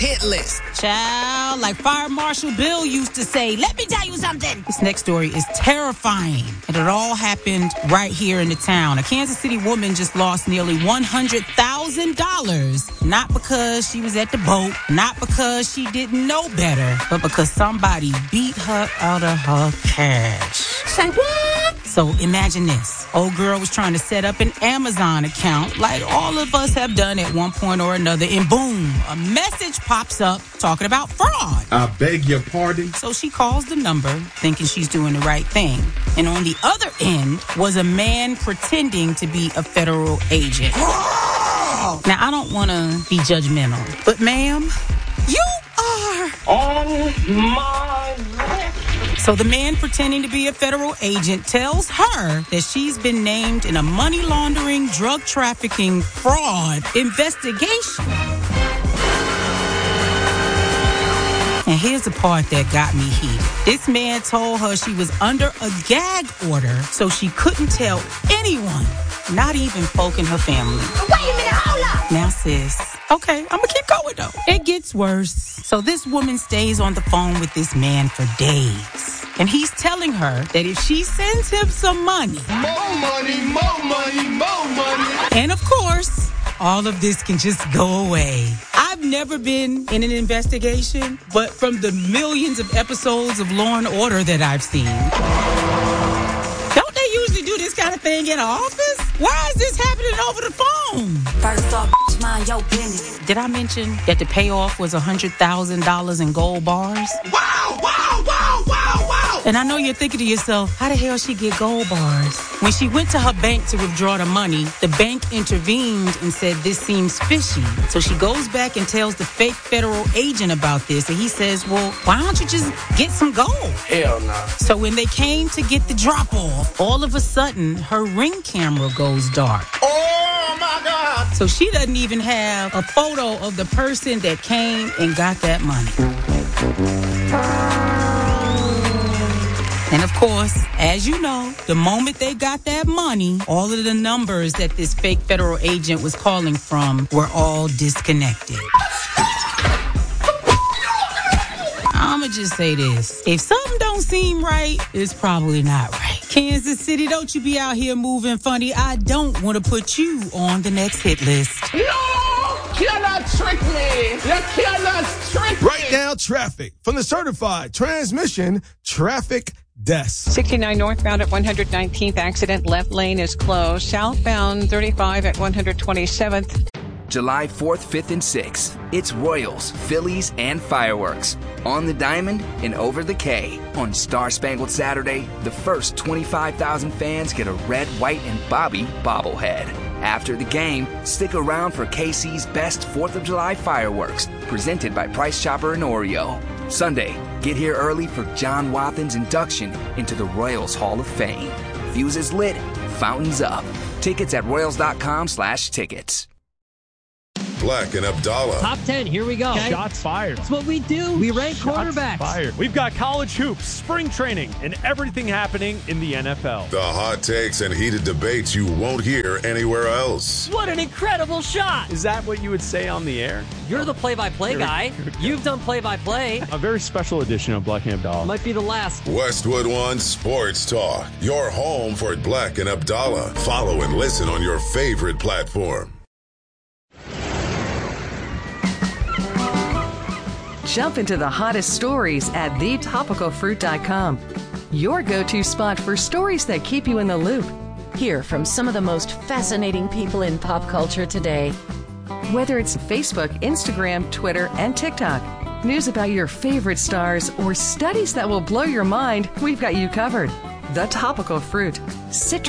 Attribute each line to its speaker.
Speaker 1: hit list.
Speaker 2: Child, like Fire Marshal Bill used to say, let me tell you something. This next story is terrifying. And it all happened right here in the town. A Kansas City woman just lost nearly $100,000. Not because she was at the boat, not because she didn't know better, but because somebody beat her out of her cash. Say what? So imagine this. Old girl was trying to set up an Amazon account like all of us have done at one point or another, and boom, a message pops up talking about fraud.
Speaker 3: I beg your pardon?
Speaker 2: So she calls the number thinking she's doing the right thing. And on the other end was a man pretending to be a federal agent. Now, I don't want to be judgmental, but ma'am, you are
Speaker 4: on my left.
Speaker 2: So the man pretending to be a federal agent tells her that she's been named in a money laundering, drug trafficking, fraud investigation. And here's the part that got me heated. This man told her she was under a gag order, so she couldn't tell anyone, not even folk in her family.
Speaker 4: Wait a minute, hold up!
Speaker 2: Now, sis, okay, I'm gonna keep going though. It gets worse. So this woman stays on the phone with this man for days. And he's telling her that if she sends him some money.
Speaker 3: More money, more money, more money.
Speaker 2: And of course, all of this can just go away. I've never been in an investigation, but from the millions of episodes of Law and Order that I've seen, don't they usually do this kind of thing in an office? Why is this happening over the phone?
Speaker 5: First off, mind your business.
Speaker 2: Did I mention that the payoff was $100,000 in gold bars?
Speaker 3: Wow, wow, wow, wow, wow.
Speaker 2: And I know you're thinking to yourself, how the hell she get gold bars? When she went to her bank to withdraw the money, the bank intervened and said this seems fishy. So she goes back and tells the fake federal agent about this. And he says, well, why don't you just get some gold?
Speaker 4: Hell no.
Speaker 2: So when they came to get the drop off, all of a sudden, her Ring camera goes dark.
Speaker 3: Oh, my God.
Speaker 2: So she doesn't even have a photo of the person that came and got that money. And of course, as you know, the moment they got that money, all of the numbers that this fake federal agent was calling from were all disconnected. I'ma just say this. If something don't seem right, it's probably not right. Kansas City, don't you be out here moving funny. I don't want to put you on the next hit list.
Speaker 4: You cannot trick me. You cannot trick me.
Speaker 3: Right now, traffic from the certified transmission traffic desk.
Speaker 6: 69 northbound at 119th, accident, left lane is closed. Southbound 35 at 127th.
Speaker 1: July 4th, 5th, and 6th. It's Royals, Phillies, and fireworks. On the Diamond and over the K. On Star Spangled Saturday, the first 25,000 fans get a red, white, and Bobby bobblehead. After the game, stick around for KC's best 4th of July fireworks, presented by Price Chopper and Oreo. Sunday, get here early for John Wathan's induction into the Royals Hall of Fame. Fuses lit, fountains up. Tickets at royals.com/tickets.
Speaker 7: Black and Abdallah.
Speaker 8: Top 10, here we go.
Speaker 9: Okay. Shots fired.
Speaker 8: That's what we do. We rank quarterbacks.
Speaker 9: Fired. We've got college hoops, spring training, and everything happening in the NFL.
Speaker 7: The hot takes and heated debates you won't hear anywhere else.
Speaker 8: What an incredible shot.
Speaker 9: Is that what you would say on the air?
Speaker 8: You're the play-by-play guy. You've done play-by-play.
Speaker 9: A very special edition of Black and Abdallah.
Speaker 8: Might be the last.
Speaker 7: Westwood One Sports Talk. Your home for Black and Abdallah. Follow and listen on your favorite platform.
Speaker 10: Jump into the hottest stories at thetopicalfruit.com. Your go-to spot for stories that keep you in the loop.
Speaker 11: Hear from some of the most fascinating people in pop culture today.
Speaker 10: Whether it's Facebook, Instagram, Twitter, and TikTok, news about your favorite stars, or studies that will blow your mind, we've got you covered. The Topical Fruit. Citrus